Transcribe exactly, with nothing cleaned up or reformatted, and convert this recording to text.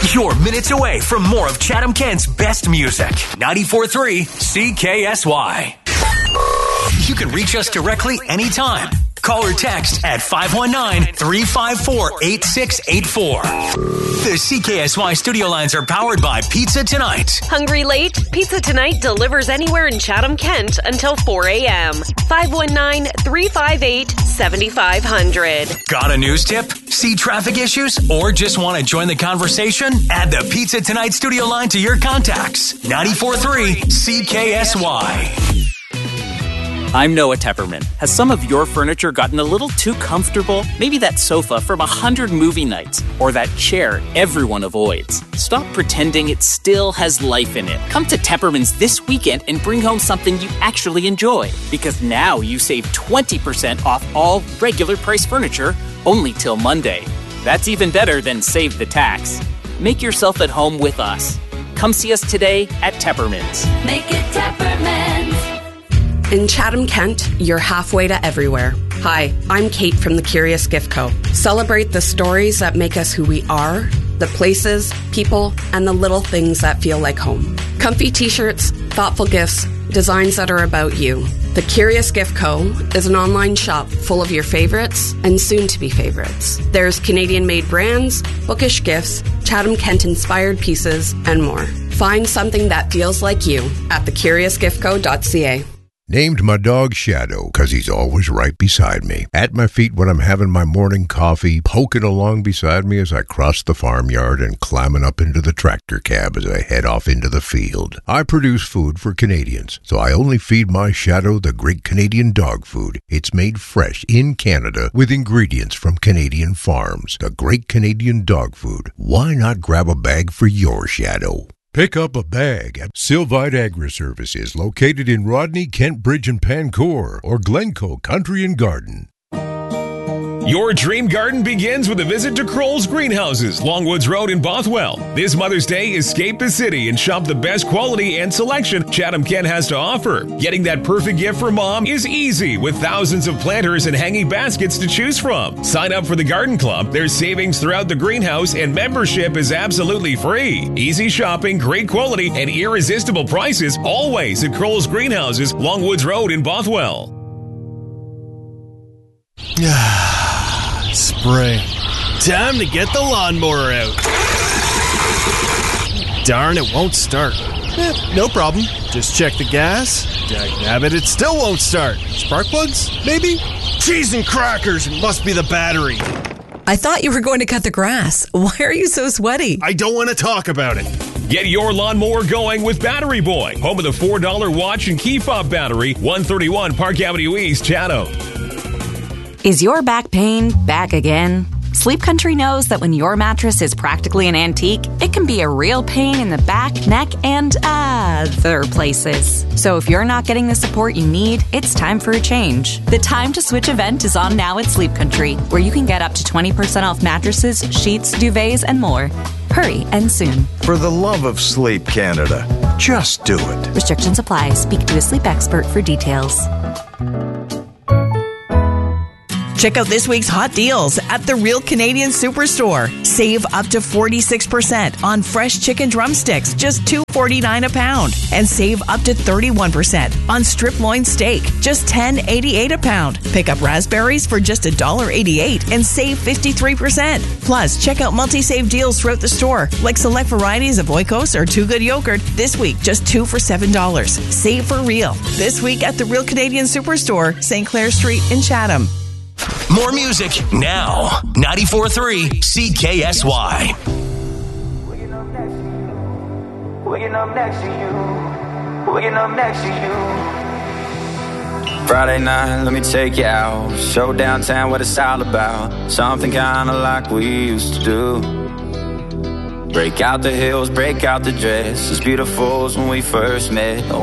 You're minutes away from more of Chatham-Kent's best music. ninety-four point three C K S Y. You can reach us directly anytime. Call or text at five one nine, three five four, eight six eight four. The C K S Y studio lines are powered by Pizza Tonight. Hungry late? Pizza Tonight delivers anywhere in Chatham-Kent until four a.m. five one nine, three five eight, seven five zero zero. Got a news tip? See traffic issues? Or just want to join the conversation? Add the Pizza Tonight studio line to your contacts. ninety-four point three C K S Y. I'm Noah Tepperman. Has some of your furniture gotten a little too comfortable? Maybe that sofa from a hundred movie nights, or that chair everyone avoids. Stop pretending it still has life in it. Come to Tepperman's this weekend and bring home something you actually enjoy. Because now you save twenty percent off all regular price furniture, only till Monday. That's even better than save the tax. Make yourself at home with us. Come see us today at Tepperman's. Make it Tepperman's. In Chatham-Kent, you're halfway to everywhere. Hi, I'm Kate from the Curious Gift Co. Celebrate the stories that make us who we are, the places, people, and the little things that feel like home. Comfy t-shirts, thoughtful gifts, designs that are about you. The Curious Gift Co. is an online shop full of your favorites and soon-to-be favorites. There's Canadian-made brands, bookish gifts, Chatham-Kent-inspired pieces, and more. Find something that feels like you at the curious gift co dot c a. Named my dog Shadow, cause he's always right beside me. At my feet when I'm having my morning coffee, poking along beside me as I cross the farmyard, and climbing up into the tractor cab as I head off into the field. I produce food for Canadians, so I only feed my Shadow the great Canadian dog food. It's made fresh in Canada with ingredients from Canadian farms. The great Canadian dog food. Why not grab a bag for your Shadow? Pick up a bag at Sylvite Agri-Services, located in Rodney, Kent Bridge and Pancourt, or Glencoe Country and Garden. Your dream garden begins with a visit to Kroll's Greenhouses, Longwoods Road in Bothwell. This Mother's Day, escape the city and shop the best quality and selection Chatham-Kent has to offer. Getting that perfect gift for mom is easy with thousands of planters and hanging baskets to choose from. Sign up for the garden club. There's savings throughout the greenhouse, and membership is absolutely free. Easy shopping, great quality, and irresistible prices always at Kroll's Greenhouses, Longwoods Road in Bothwell. Spring. Time to get the lawnmower out. Darn, it won't start. Eh, no problem. Just check the gas. Dagnabbit, it still won't start. Spark plugs? Maybe? Cheese and crackers! It must be the battery. I thought you were going to cut the grass. Why are you so sweaty? I don't want to talk about it. Get your lawnmower going with Battery Boy, home of the four dollar watch and key fob battery, one thirty-one Park Avenue East, Chatham. Is your back pain back again? Sleep Country knows that when your mattress is practically an antique, it can be a real pain in the back, neck, and other places. So if you're not getting the support you need, it's time for a change. The Time to Switch event is on now at Sleep Country, where you can get up to twenty percent off mattresses, sheets, duvets, and more. Hurry and soon. For the love of Sleep Canada, just do it. Restrictions apply. Speak to a sleep expert for details. Check out this week's hot deals at the Real Canadian Superstore. Save up to forty-six percent on fresh chicken drumsticks, just two dollars and forty-nine cents a pound. And save up to thirty-one percent on strip loin steak, just ten dollars and eighty-eight cents a pound. Pick up raspberries for just one dollar and eighty-eight cents and save fifty-three percent. Plus, check out multi-save deals throughout the store, like select varieties of Oikos or Too Good yogurt. This week, just two for seven dollars. Save for real. This week at the Real Canadian Superstore, Saint Clair Street in Chatham. More music now. ninety-four point three C K S Y. Waking up next to you. Waking up next to you. Waking up next to you. Friday night, let me take you out. Show downtown what it's all about. Something kinda like we used to do. Break out the heels, break out the dress. As beautiful as when we first met.